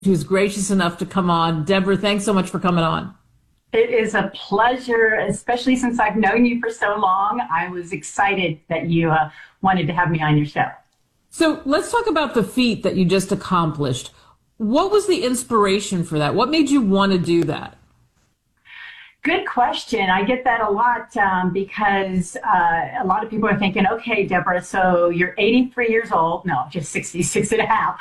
who's gracious enough to come on. Deborah, thanks so much for coming on. It is a pleasure, especially since I've known you for so long. I was excited that you wanted to have me on your show. So let's talk about the feat that you just accomplished. What was the inspiration for that? What made you want to do that? Good question. I get that a lot because a lot of people are thinking, okay, Deborah, so you're 83 years old. No, just 66 and a half.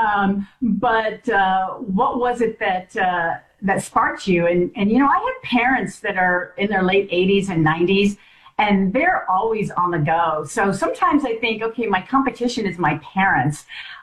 But what was it that sparked you? And, you know, I have parents that are in their late 80s and 90s, and they're always on the go. So sometimes I think, okay, my competition is my parents.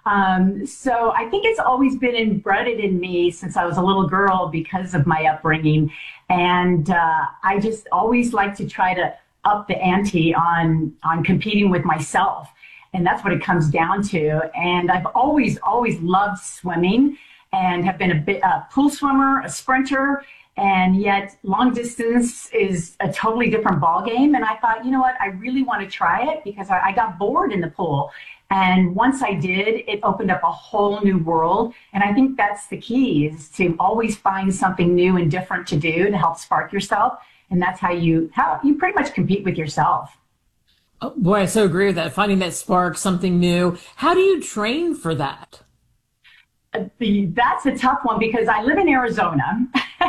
So I think it's always been embedded in me since I was a little girl because of my upbringing. And I just always like to try to up the ante on competing with myself. And that's what it comes down to. And I've always loved swimming and have been a pool swimmer, a sprinter, and yet long distance is a totally different ball game. And I thought, you know what, I really want to try it because I got bored in the pool. And once I did, it opened up a whole new world. And I think that's the key, is to always find something new and different to do to help spark yourself. And that's how you pretty much compete with yourself. Oh, boy, I so agree with that. Finding that spark, something new. How do you train for that? That's a tough one because I live in Arizona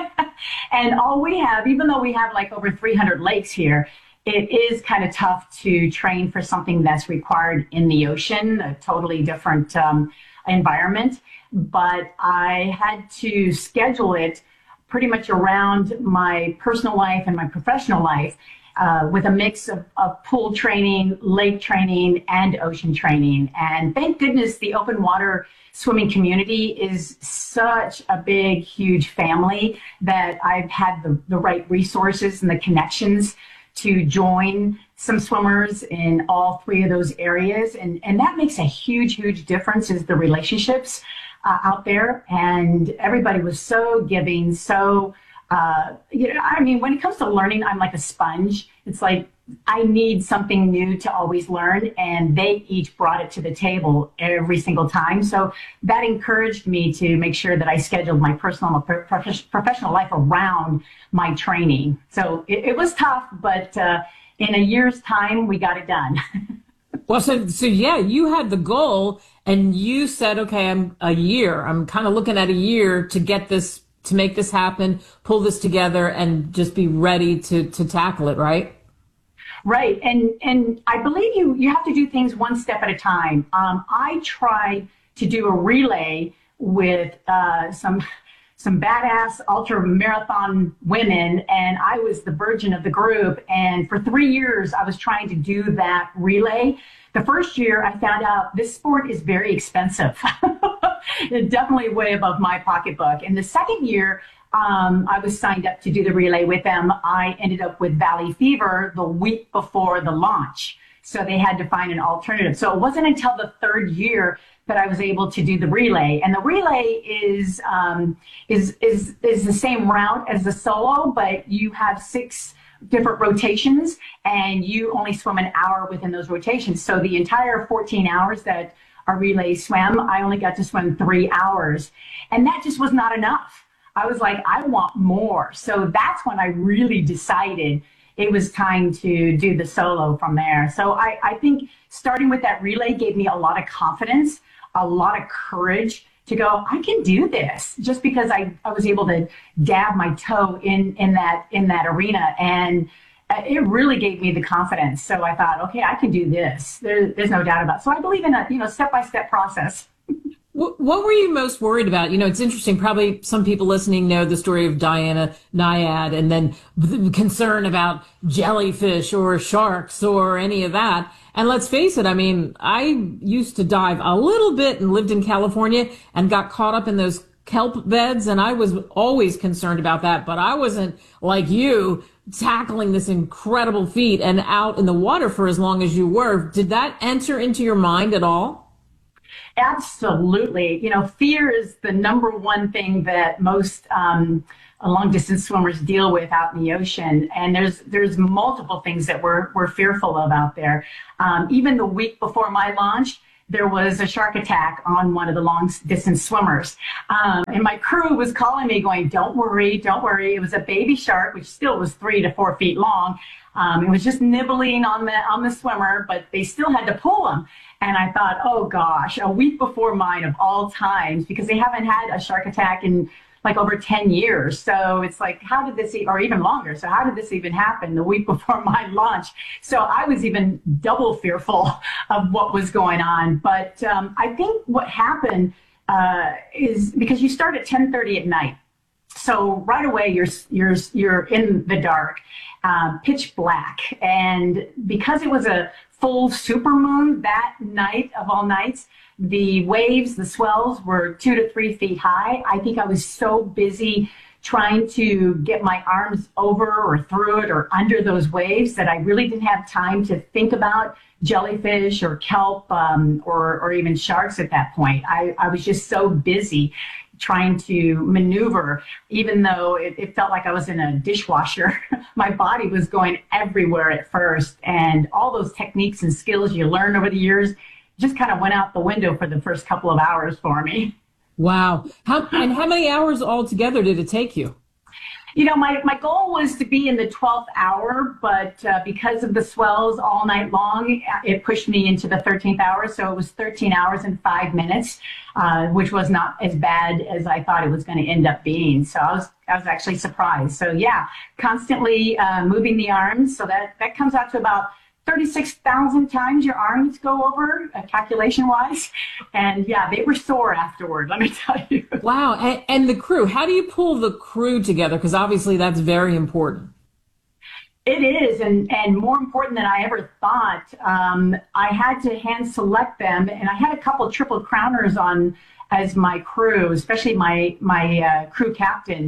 and all we have, even though we have like over 300 lakes here, it is kind of tough to train for something that's required in the ocean, a totally different environment. But I had to schedule it pretty much around my personal life and my professional life with a mix of pool training, lake training, and ocean training. And thank goodness the open water swimming community is such a big, huge family that I've had the right resources and the connections to join some swimmers in all three of those areas. And that makes a huge, huge difference, is the relationships out there. And everybody was so giving, so, you know, I mean, when it comes to learning, I'm like a sponge. It's like, I need something new to always learn, and they each brought it to the table every single time. So that encouraged me to make sure that I scheduled my personal and professional life around my training. So it was tough, but in a year's time, we got it done. Well, so yeah, you had the goal and you said, okay, I'm kind of looking at a year to get this, to make this happen, pull this together and just be ready to tackle it, right? Right. And I believe you have to do things one step at a time. I tried to do a relay with some badass ultra marathon women, and I was the virgin of the group. And for 3 years, I was trying to do that relay. The first year, I found out this sport is very expensive. It's definitely way above my pocketbook. And the second year, I was signed up to do the relay with them. I ended up with valley fever the week before the launch. So they had to find an alternative. So it wasn't until the third year that I was able to do the relay. And the relay is the same route as the solo, but you have 6 different rotations and you only swim an hour within those rotations. So the entire 14 hours that our relay swam, I only got to swim 3 hours. And that just was not enough. I was like, I want more. So that's when I really decided it was time to do the solo from there. So I think starting with that relay gave me a lot of confidence, a lot of courage to go, I can do this, just because I was able to dab my toe in that arena. And it really gave me the confidence. So I thought, okay, I can do this. There's no doubt about it. So I believe in a step-by-step process. What were you most worried about? You know, it's interesting. Probably some people listening know the story of Diana Nyad, and then the concern about jellyfish or sharks or any of that. And let's face it, I mean, I used to dive a little bit and lived in California and got caught up in those kelp beds, and I was always concerned about that. But I wasn't like you tackling this incredible feat and out in the water for as long as you were. Did that enter into your mind at all? Absolutely. You know, fear is the number one thing that most long distance swimmers deal with out in the ocean. And there's multiple things that we're fearful of out there. Even the week before my launch, there was a shark attack on one of the long distance swimmers. And my crew was calling me going, don't worry, don't worry. It was a baby shark, which still was 3 to 4 feet long. It was just nibbling on the swimmer, but they still had to pull him. And I thought, oh gosh, a week before mine of all times, because they haven't had a shark attack in like over 10 years. So it's like, how did this, or even longer. So how did this even happen the week before my launch? So I was even double fearful of what was going on. But I think what happened is because you start at 10:30 at night. So right away, you're in the dark, pitch black. And because it was a full supermoon that night of all nights, the waves, the swells were 2 to 3 feet high. I think I was so busy trying to get my arms over or through it or under those waves that I really didn't have time to think about jellyfish or kelp or even sharks at that point. I was just so busy trying to maneuver, even though it felt like I was in a dishwasher. My body was going everywhere at first, and all those techniques and skills you learn over the years just kind of went out the window for the first couple of hours for me. Wow. How many hours altogether did it take you? You know, my goal was to be in the 12th hour, but because of the swells all night long, it pushed me into the 13th hour. So it was 13 hours and 5 minutes, which was not as bad as I thought it was going to end up being. So I was actually surprised. So yeah, constantly moving the arms. So that comes out to about 36,000 times your arms go over, calculation-wise. And yeah, they were sore afterward, let me tell you. Wow. And the crew, how do you pull the crew together? Because obviously that's very important. It is, and more important than I ever thought. I had to hand select them, and I had a couple Triple Crowners on as my crew, especially my crew captain.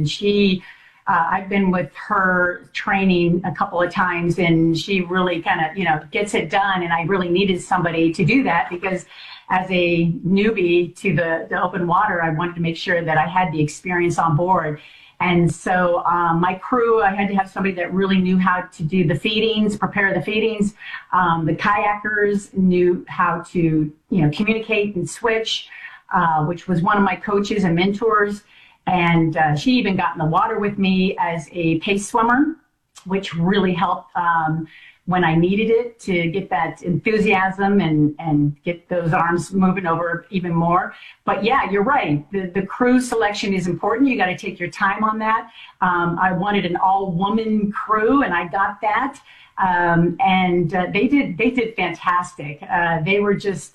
I've been with her training a couple of times, and she really kind of, gets it done. And I really needed somebody to do that because as a newbie to the open water, I wanted to make sure that I had the experience on board. And so my crew, I had to have somebody that really knew how to do the feedings, prepare the feedings. The kayakers knew how to, communicate and switch, which was one of my coaches and mentors. And she even got in the water with me as a pace swimmer, which really helped when I needed it to get that enthusiasm and get those arms moving over even more. But yeah, you're right. The crew selection is important. You got to take your time on that. I wanted an all-woman crew, and I got that. And they did fantastic. They were just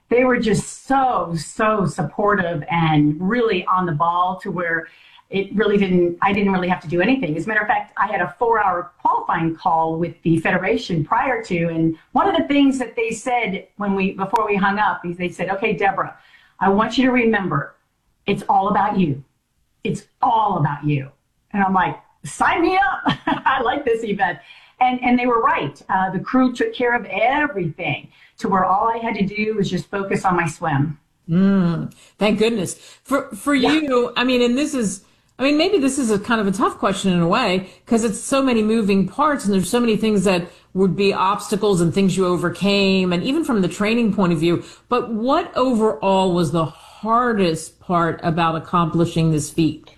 so supportive and really on the ball to where I didn't really have to do anything. As a matter of fact, I had a 4-hour qualifying call with the Federation prior to, and one of the things that they said before we hung up is they said, okay, Deborah, I want you to remember, it's all about you. It's all about you. And I'm like, sign me up. I like this event. And they were right. The crew took care of everything to where all I had to do was just focus on my swim. Thank goodness. For you, maybe this is a kind of a tough question in a way, because it's so many moving parts and there's so many things that would be obstacles and things you overcame, and even from the training point of view. But what overall was the hardest part about accomplishing this feat?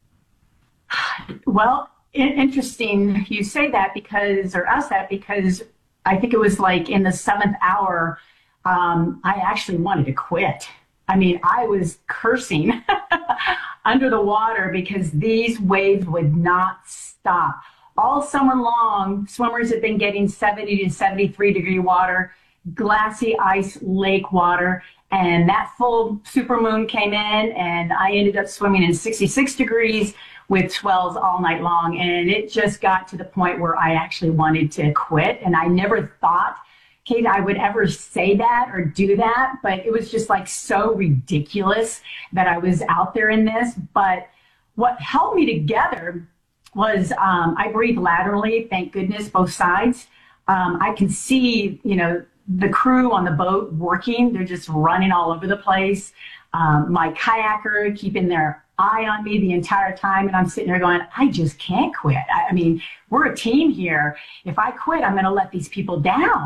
Well, interesting you say that because I think it was like in the 7th hour, I actually wanted to quit. I mean, I was cursing under the water because these waves would not stop. All summer long, swimmers have been getting 70 to 73 degree water, glassy ice lake water, and that full supermoon came in, and I ended up swimming in 66 degrees with swells all night long. And it just got to the point where I actually wanted to quit. And I never thought, Kate, I would ever say that or do that, but it was just like so ridiculous that I was out there in this. But what held me together was I breathe laterally, thank goodness, both sides. I can see, the crew on the boat working. They're just running all over the place. My kayaker keeping their eye on me the entire time, and I'm sitting there going, I just can't quit. I mean, we're a team here. If I quit, I'm going to let these people down.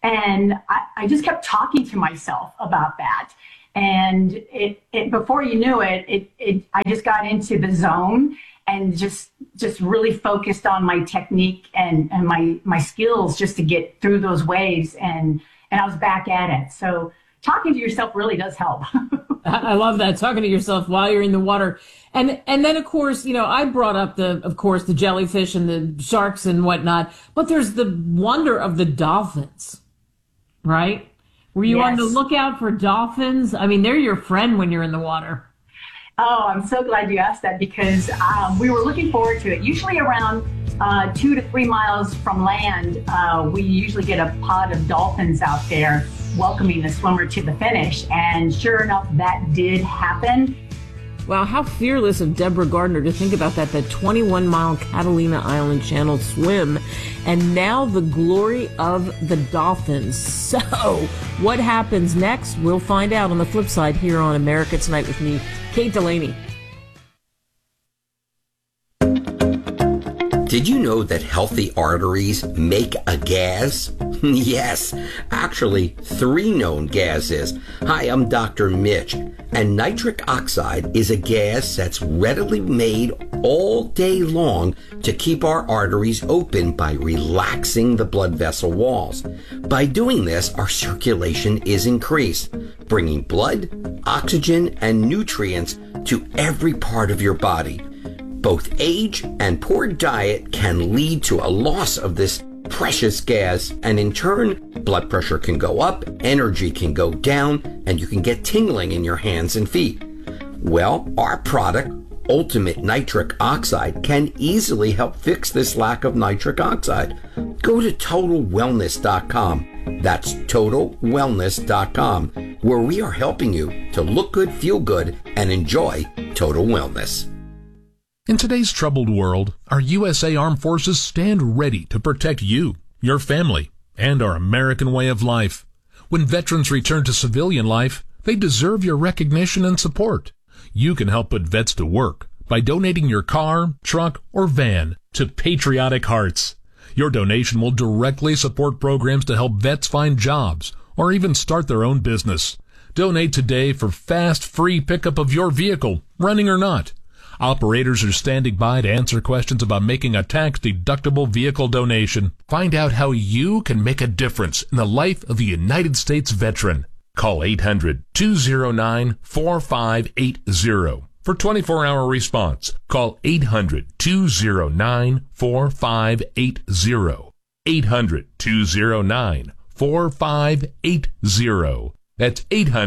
And I just kept talking to myself about that. And it before you knew it, I just got into the zone and just really focused on my technique and my skills just to get through those waves. And I was back at it. So talking to yourself really does help. I love that, talking to yourself while you're in the water. And then, of course, I brought up the jellyfish and the sharks and whatnot, but there's the wonder of the dolphins, right? Were you on the lookout for dolphins? I mean, they're your friend when you're in the water. Oh, I'm so glad you asked that because we were looking forward to it. Usually around 2 to 3 miles from land, we usually get a pod of dolphins out there welcoming the swimmer to the finish. And sure enough, that did happen. Wow, how fearless of Deborah Gardner to think about that 21-mile Catalina Island Channel swim, and now the glory of the dolphins. So, what happens next? We'll find out on the flip side here on America Tonight with me, Kate Delaney. Did you know that healthy arteries make a gas? Yes, actually 3 known gases. Hi, I'm Dr. Mitch, and nitric oxide is a gas that's readily made all day long to keep our arteries open by relaxing the blood vessel walls. By doing this, our circulation is increased, bringing blood, oxygen, and nutrients to every part of your body. Both age and poor diet can lead to a loss of this precious gas, and in turn, blood pressure can go up, energy can go down, and you can get tingling in your hands and feet. Well, our product, Ultimate Nitric Oxide, can easily help fix this lack of nitric oxide. Go to TotalWellness.com. That's TotalWellness.com, where we are helping you to look good, feel good, and enjoy total wellness. In today's troubled world, our USA Armed Forces stand ready to protect you, your family, and our American way of life. When veterans return to civilian life, they deserve your recognition and support. You can help put vets to work by donating your car, truck, or van to Patriotic Hearts. Your donation will directly support programs to help vets find jobs or even start their own business. Donate today for fast, free pickup of your vehicle, running or not. Operators are standing by to answer questions about making a tax-deductible vehicle donation. Find out how you can make a difference in the life of a United States veteran. Call 800-209-4580 for 24-hour response. Call 800-209-4580. 800-209-4580. That's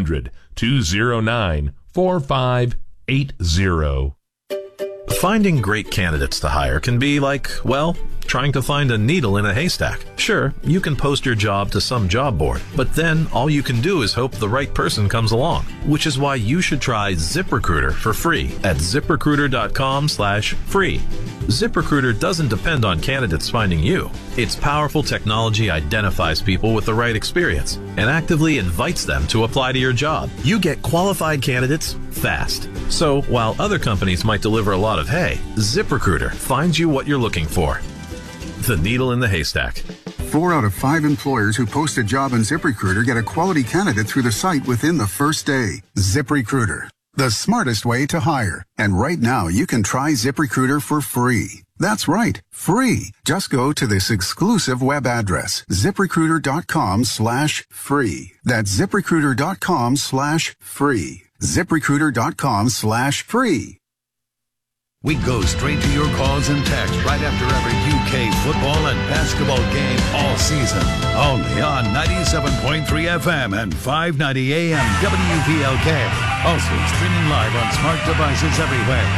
800-209-4580. Finding great candidates to hire can be like, well, trying to find a needle in a haystack. Sure, you can post your job to some job board, but then all you can do is hope the right person comes along, which is why you should try ZipRecruiter for free at ZipRecruiter.com/free. ZipRecruiter doesn't depend on candidates finding you. Its powerful technology identifies people with the right experience and actively invites them to apply to your job. You get qualified candidates fast. So while other companies might deliver a lot of hay, ZipRecruiter finds you what you're looking for. The needle in the haystack. 4 out of 5 employers who post a job on ZipRecruiter get a quality candidate through the site within the first day. ZipRecruiter, the smartest way to hire. And right now, you can try ZipRecruiter for free. That's right, free. Just go to this exclusive web address, ZipRecruiter.com/free. That's ZipRecruiter.com/free. ZipRecruiter.com/free. We go straight to your calls and texts right after every UK football and basketball game all season. Only on 97.3 FM and 590 AM WVLK. Also streaming live on smart devices everywhere.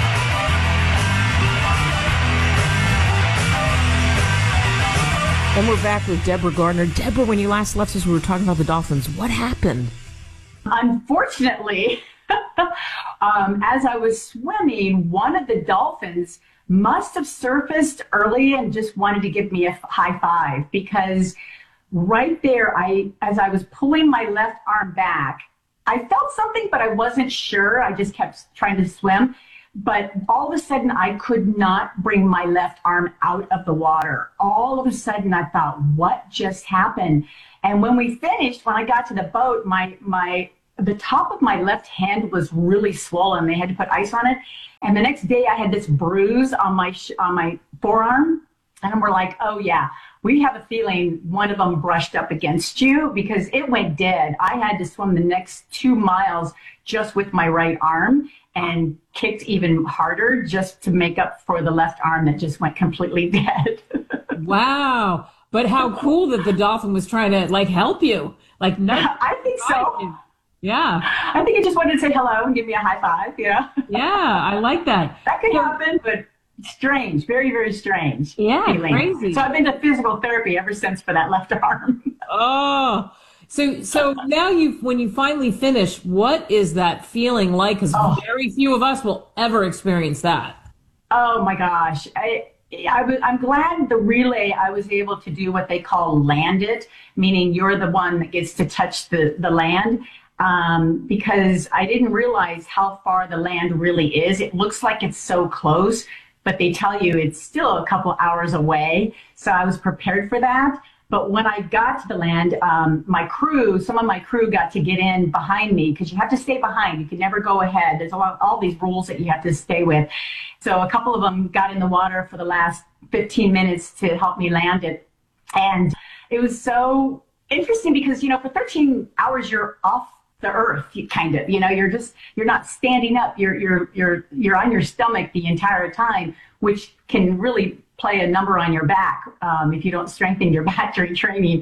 And we're back with Deborah Gardner. Deborah, when you last left us, we were talking about the Dolphins. What happened? Unfortunately, as I was swimming, one of the dolphins must have surfaced early and just wanted to give me a high five, because right there, as I was pulling my left arm back, I felt something, but I wasn't sure. I just kept trying to swim. But all of a sudden, I could not bring my left arm out of the water. All of a sudden, I thought, what just happened? And when we finished, when I got to the boat, the top of my left hand was really swollen. They had to put ice on it. And the next day I had this bruise on my forearm. And we're like, oh yeah, we have a feeling one of them brushed up against you, because it went dead. I had to swim the next 2 miles just with my right arm and kicked even harder just to make up for the left arm that just went completely dead. Wow. But how cool that the dolphin was trying to like help you. Like, no, I think so. Yeah. I think it just wanted to say hello and give me a high five, you know? Yeah, I like that. That could happen, but strange, very, very strange. Yeah, feeling. Crazy. So I've been to physical therapy ever since for that left arm. Oh, so now when you finally finish, what is that feeling like? Because very few of us will ever experience that. Oh my gosh. I'm glad the relay, I was able to do what they call land it, meaning you're the one that gets to touch the land. Because I didn't realize how far the land really is. It looks like it's so close, but they tell you it's still a couple hours away. So I was prepared for that. But when I got to the land, some of my crew got to get in behind me, because you have to stay behind. You can never go ahead. There's all these rules that you have to stay with. So a couple of them got in the water for the last 15 minutes to help me land it. And it was so interesting because, for 13 hours, you're off the earth, you're not standing up. You're on your stomach the entire time, which can really play a number on your back if you don't strengthen your back during training.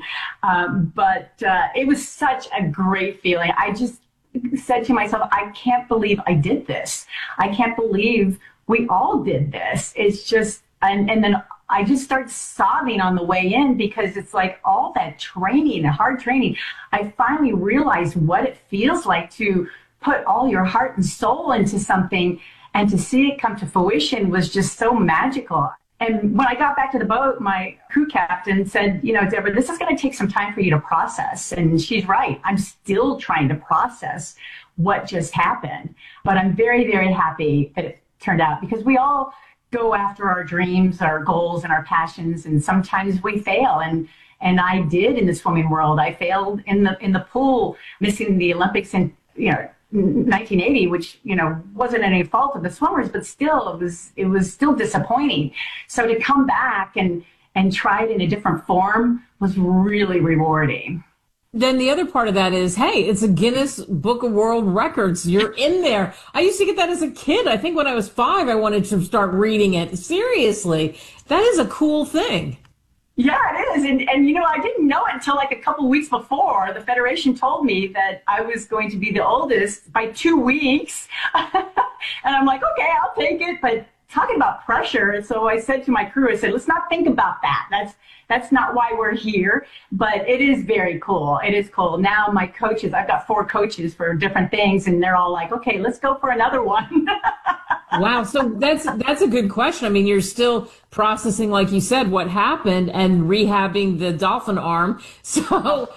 But it was such a great feeling. I just said to myself, I can't believe I did this. I can't believe we all did this. It's just, and then I just started sobbing on the way in, because it's like all that training, hard training. I finally realized what it feels like to put all your heart and soul into something, and to see it come to fruition was just so magical. And when I got back to the boat, my crew captain said, Deborah, this is going to take some time for you to process. And she's right. I'm still trying to process what just happened. But I'm very, very happy that it turned out, because we all go after our dreams, our goals, and our passions, and sometimes we fail. And I did in the swimming world. I failed in the pool, missing the Olympics in 1980, which wasn't any fault of the swimmers, but still it was still disappointing. So to come back and try it in a different form was really rewarding. Then the other part of that is, hey, it's a Guinness Book of World Records. You're in there. I used to get that as a kid. I think when I was 5, I wanted to start reading it. Seriously, that is a cool thing. Yeah, it is. And I didn't know it until like a couple of weeks before. The Federation told me that I was going to be the oldest by 2 weeks. And I'm like, okay, I'll take it. But talking about pressure, so I said to my crew, I said, let's not think about that. That's not why we're here, but it is very cool. It is cool. Now my coaches, I've got 4 coaches for different things, and they're all like, okay, let's go for another one. Wow. So that's a good question. I mean, you're still processing, like you said, what happened and rehabbing the dolphin arm. So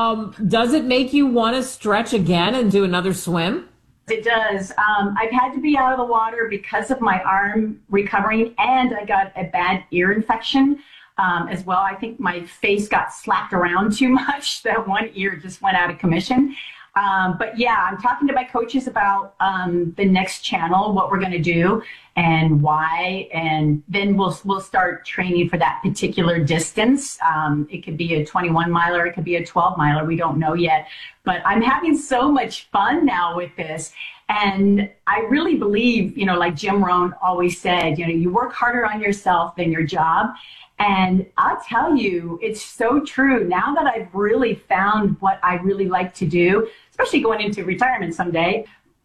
does it make you want to stretch again and do another swim? It does. I've had to be out of the water because of my arm recovering, and I got a bad ear infection as well. I think my face got slapped around too much. That one ear just went out of commission. But yeah, I'm talking to my coaches about the next channel, what we're going to do and why, and then we'll start training for that particular distance. It could be a 21 miler, it could be a 12 miler. We don't know yet, but I'm having so much fun now with this. And I really believe, like Jim Rohn always said, you work harder on yourself than your job. And I'll tell you, it's so true. Now that I've really found what I really like to do, especially going into retirement someday,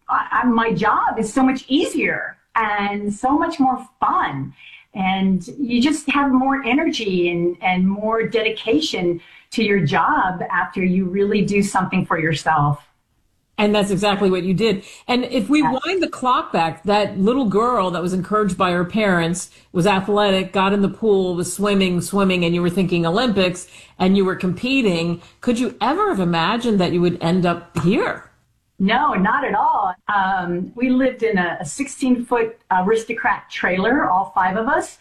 my job is so much easier and so much more fun. And you just have more energy and more dedication to your job after you really do something for yourself. And that's exactly what you did. And if we wind the clock back, that little girl that was encouraged by her parents, was athletic, got in the pool, was swimming, and you were thinking Olympics, and you were competing, could you ever have imagined that you would end up here? No, not at all. We lived in a 16-foot Aristocrat trailer, all 5 of us.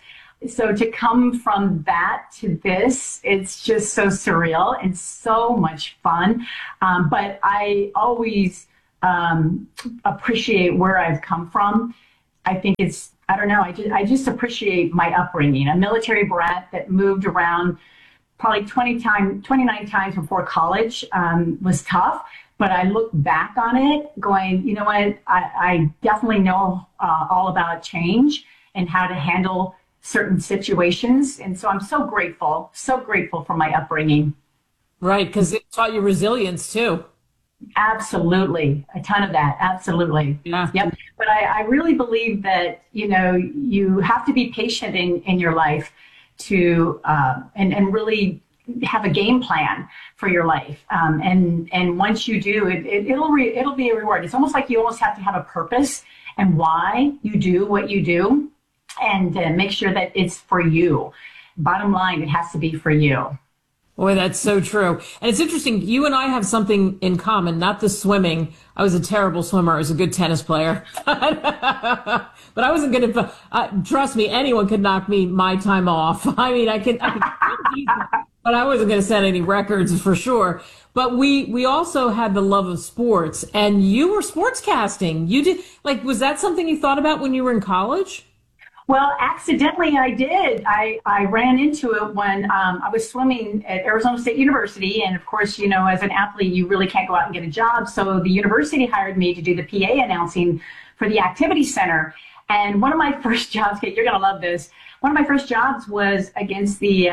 So to come from that to this, it's just so surreal and so much fun. But I always appreciate where I've come from. I think I don't know, I just appreciate my upbringing. A military brat that moved around probably 29 times before college was tough. But I look back on it going, you know what, I definitely know all about change and how to handle certain situations. And so I'm so grateful for my upbringing. Right, because it taught you resilience too. Absolutely. A ton of that. Absolutely. Yeah. Yep. But I really believe that, you have to be patient in your life to, and really have a game plan for your life. And once you do, it'll be a reward. It's almost like you almost have to have a purpose and why you do what you do, and make sure that it's for you. Bottom line, it has to be for you. Boy, that's so true. And it's interesting. You and I have something in common, not the swimming. I was a terrible swimmer. I was a good tennis player. But I wasn't going to, trust me, anyone could knock my time off. I mean, I could but I wasn't going to set any records for sure. But we also had the love of sports, and you were sportscasting. You did, was that something you thought about when you were in college? Well, accidentally I did. I ran into it when I was swimming at Arizona State University. And of course, as an athlete, you really can't go out and get a job. So the university hired me to do the PA announcing for the activity center. And one of my first jobs, Kate, you're going to love this. One of my first jobs was against the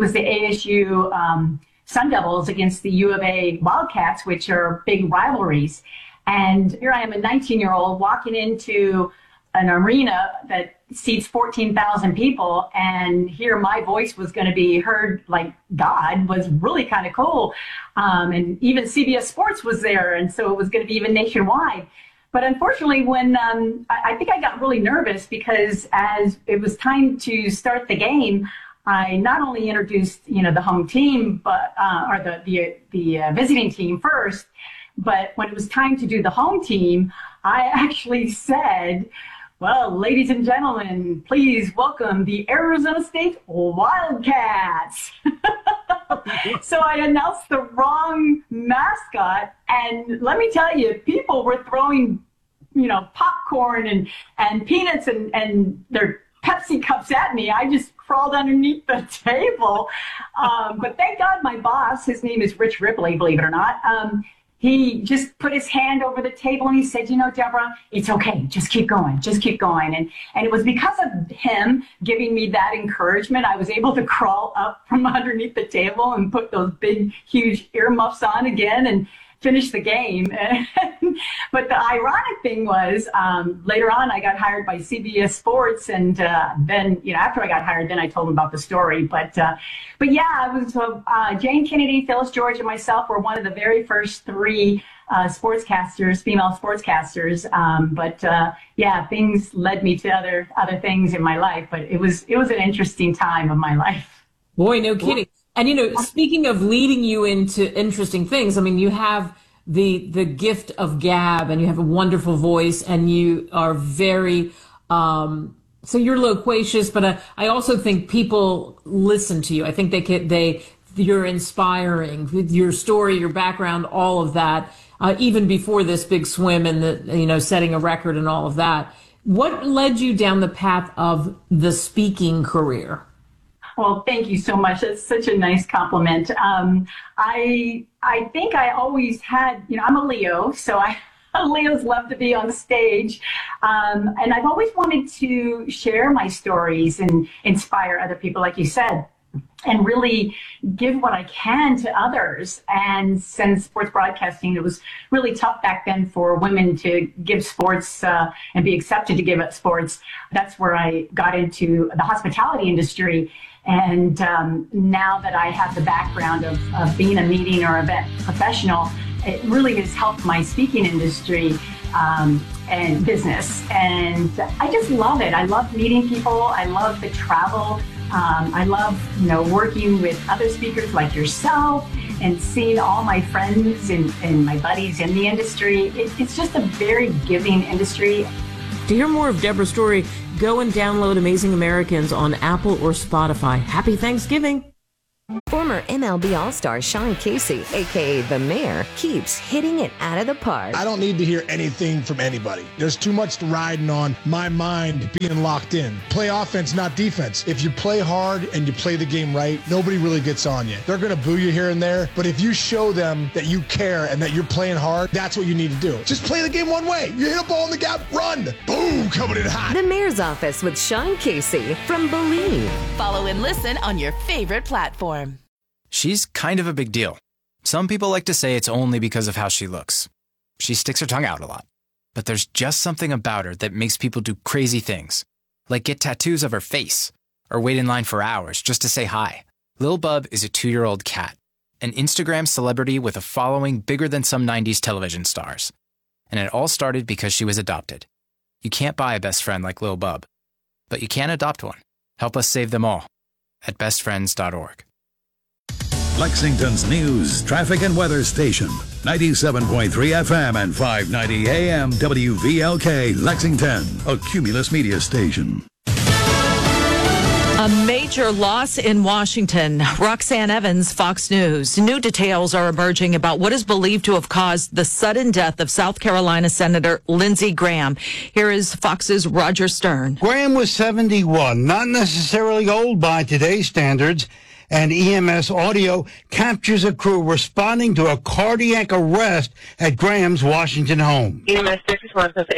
ASU Sun Devils against the U of A Wildcats, which are big rivalries. And here I am, a 19-year-old walking into an arena that seats 14,000 people, and here my voice was going to be heard like God was really kind of cool. And even CBS Sports was there, and so it was going to be even nationwide. But unfortunately, when I think I got really nervous because as it was time to start the game, I not only introduced the home team, but or the visiting team first, but when it was time to do the home team, I actually said, well, ladies and gentlemen, please welcome the Arizona State Wildcats. So I announced the wrong mascot, and let me tell you, people were throwing, popcorn and peanuts and their Pepsi cups at me. I just crawled underneath the table. But thank God my boss, his name is Rich Ripley, believe it or not, he just put his hand over the table and he said, Deborah, it's okay. Just keep going. Just keep going. And it was because of him giving me that encouragement, I was able to crawl up from underneath the table and put those big, huge earmuffs on again and finish the game. But the ironic thing was, later on, I got hired by CBS Sports, and then, after I got hired, then I told them about the story. But yeah, I was Jane Kennedy, Phyllis George, and myself were one of the very first three female sportscasters. Yeah, things led me to other things in my life. But it was an interesting time of my life. Boy, no kidding. And, speaking of leading you into interesting things, I mean, you have the gift of gab, and you have a wonderful voice, and you are very, so you're loquacious, but I also think people listen to you. I think you're inspiring with your story, your background, all of that, even before this big swim and the, setting a record and all of that. What led you down the path of the speaking career? Well, thank you so much. That's such a nice compliment. I think I always had, I'm a Leo, so Leos love to be on stage. And I've always wanted to share my stories and inspire other people, like you said, and really give what I can to others. And since sports broadcasting, it was really tough back then for women to give sports and be accepted to give up sports. That's where I got into the hospitality industry. And now that I have the background of being a meeting or event professional, it really has helped my speaking industry and business. And I just love it. I love meeting people. I love the travel. I love, working with other speakers like yourself and seeing all my friends and my buddies in the industry. It's just a very giving industry. To hear more of Deborah's story, go and download Amazing Americans on Apple or Spotify. Happy Thanksgiving. Former MLB All-Star Sean Casey, a.k.a. The Mayor, keeps hitting it out of the park. I don't need to hear anything from anybody. There's too much riding on my mind being locked in. Play offense, not defense. If you play hard and you play the game right, nobody really gets on you. They're going to boo you here and there, but if you show them that you care and that you're playing hard, that's what you need to do. Just play the game one way. You hit a ball in the gap, run. Boom, coming in hot. The Mayor's Office with Sean Casey from Believe. Follow and listen on your favorite platform. She's kind of a big deal. Some people like to say it's only because of how she looks. She sticks her tongue out a lot. But there's just something about her that makes people do crazy things, like get tattoos of her face, or wait in line for hours just to say hi. Lil Bub is a 2-year-old cat, an Instagram celebrity with a following bigger than some 90s television stars. And it all started because she was adopted. You can't buy a best friend like Lil Bub, but you can adopt one. Help us save them all at bestfriends.org. Lexington's news, traffic, and weather station. 97.3 FM and 590 AM WVLK, Lexington, a Cumulus media station. A major loss in Washington. Roxanne Evans, Fox News. New details are emerging about what is believed to have caused the sudden death of South Carolina Senator Lindsey Graham. Here is Fox's Roger Stern. Graham was 71, not necessarily old by today's standards, and EMS audio captures a crew responding to a cardiac arrest at Graham's Washington home. EMS 6 to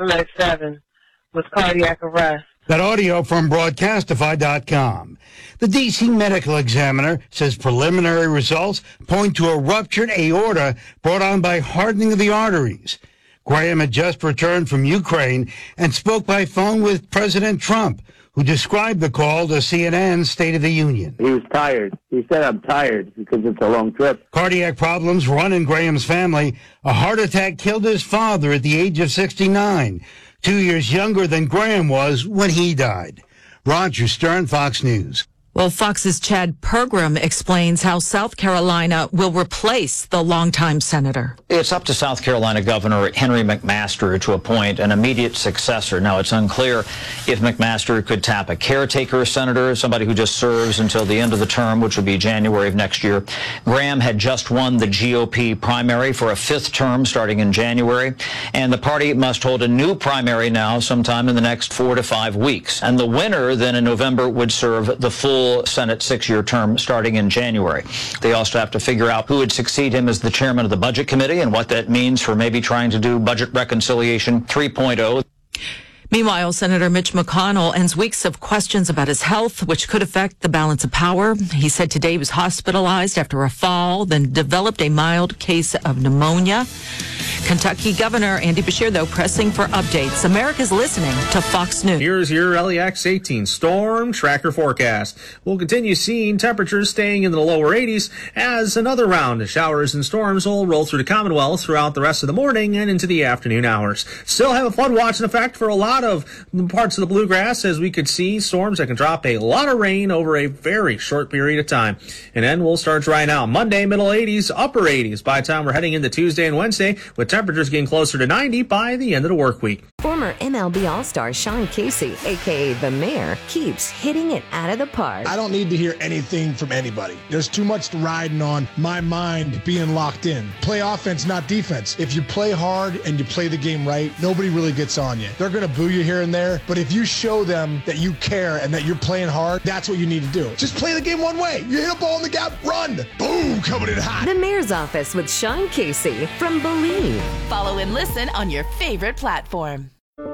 8787 with cardiac arrest. That audio from Broadcastify.com. The D.C. medical examiner says preliminary results point to a ruptured aorta brought on by hardening of the arteries. Graham had just returned from Ukraine and spoke by phone with President Trump, who described the call to CNN's State of the Union. He was tired. He said, I'm tired because it's a long trip. Cardiac problems run in Graham's family. A heart attack killed his father at the age of 69, 2 years younger than Graham was when he died. Roger Stern, Fox News. Well, Fox's Chad Pergram explains how South Carolina will replace the longtime senator. It's up to South Carolina Governor Henry McMaster to appoint an immediate successor. Now, it's unclear if McMaster could tap a caretaker senator, somebody who just serves until the end of the term, which would be January of next year. Graham had just won the GOP primary for a 5th term starting in January, and the party must hold a new primary now sometime in the next 4 to 5 weeks. And the winner then in November would serve the full Senate 6-year term starting in January. They also have to figure out who would succeed him as the chairman of the Budget Committee and what that means for maybe trying to do budget reconciliation 3.0. Meanwhile, Senator Mitch McConnell ends weeks of questions about his health, which could affect the balance of power. He said today he was hospitalized after a fall, then developed a mild case of pneumonia. Kentucky Governor Andy Beshear, though, pressing for updates. America's listening to Fox News. Here's your LEX 18 storm tracker forecast. We'll continue seeing temperatures staying in the lower 80s as another round of showers and storms will roll through the Commonwealth throughout the rest of the morning and into the afternoon hours. Still have a flood watch in effect for a lot of parts of the bluegrass, as we could see storms that can drop a lot of rain over a very short period of time. And then we'll start drying out. Monday, middle 80s, upper 80s by the time we're heading into Tuesday and Wednesday, with temperatures getting closer to 90 by the end of the work week. Former MLB All-Star Sean Casey, a.k.a. The Mayor, keeps hitting it out of the park. I don't need to hear anything from anybody. There's too much riding on my mind being locked in. Play offense, not defense. If you play hard and you play the game right, nobody really gets on you. They're going to boo you here and there, but if you show them that you care and that you're playing hard, that's what you need to do. Just play the game one way. You hit a ball in the gap, run. Boom, coming in hot. The Mayor's Office with Sean Casey from Believe. Follow and listen on your favorite platform.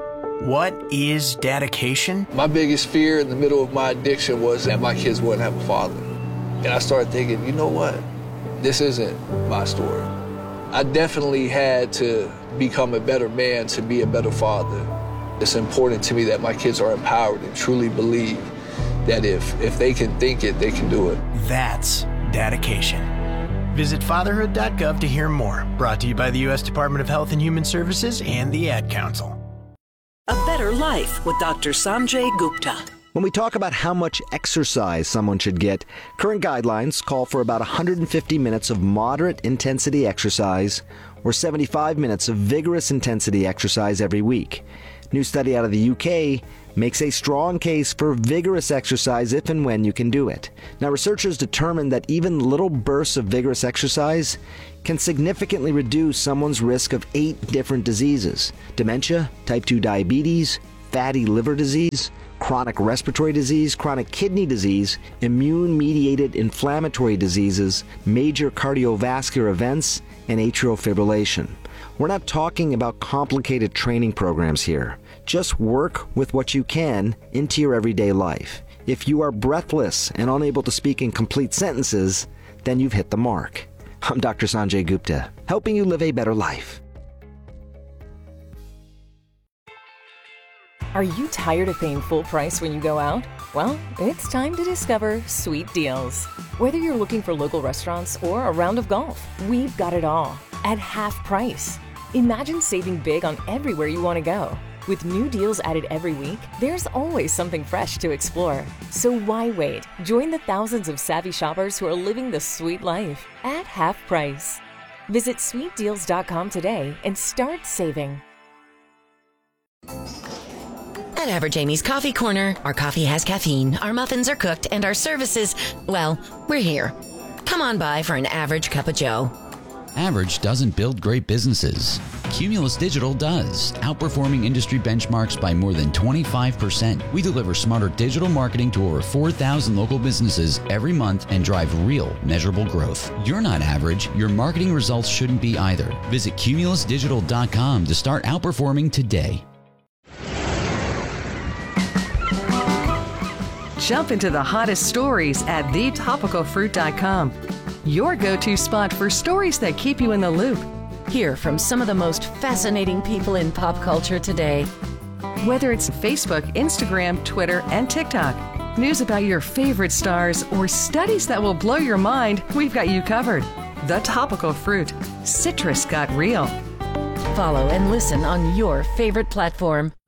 What is dedication? My biggest fear in the middle of my addiction was that my kids wouldn't have a father. And I started thinking, you know what? This isn't my story. I definitely had to become a better man to be a better father. It's important to me that my kids are empowered and truly believe that if they can think it, they can do it. That's dedication. Visit fatherhood.gov to hear more. Brought to you by the U.S. Department of Health and Human Services and the Ad Council. A Better Life with Dr. Sanjay Gupta. When we talk about how much exercise someone should get, current guidelines call for about 150 minutes of moderate intensity exercise or 75 minutes of vigorous intensity exercise every week. New study out of the UK makes a strong case for vigorous exercise if and when you can do it. Now, researchers determined that even little bursts of vigorous exercise can significantly reduce someone's risk of 8 different diseases: dementia, type 2 diabetes, fatty liver disease, chronic respiratory disease, chronic kidney disease, immune-mediated inflammatory diseases, major cardiovascular events, and atrial fibrillation. We're not talking about complicated training programs here. Just work with what you can into your everyday life. If you are breathless and unable to speak in complete sentences, then you've hit the mark. I'm Dr. Sanjay Gupta, helping you live a better life. Are you tired of paying full price when you go out? Well, it's time to discover Sweet Deals. Whether you're looking for local restaurants or a round of golf, we've got it all at half price. Imagine saving big on everywhere you want to go. With new deals added every week, there's always something fresh to explore. So why wait? Join the thousands of savvy shoppers who are living the sweet life at half price. Visit sweetdeals.com today and start saving. At Average Amy's Coffee Corner, our coffee has caffeine, our muffins are cooked, and our services, well, we're here. Come on by for an average cup of joe. Average doesn't build great businesses. Cumulus Digital does, outperforming industry benchmarks by more than 25%. We deliver smarter digital marketing to over 4,000 local businesses every month and drive real, measurable growth. You're not average. Your marketing results shouldn't be either. Visit cumulusdigital.com to start outperforming today. Jump into the hottest stories at thetopicalfruit.com. Your go-to spot for stories that keep you in the loop. Hear from some of the most fascinating people in pop culture today. Whether it's Facebook, Instagram, Twitter, and TikTok, news about your favorite stars, or studies that will blow your mind, we've got you covered. The Topical Fruit. Citrus got real. Follow and listen on your favorite platform.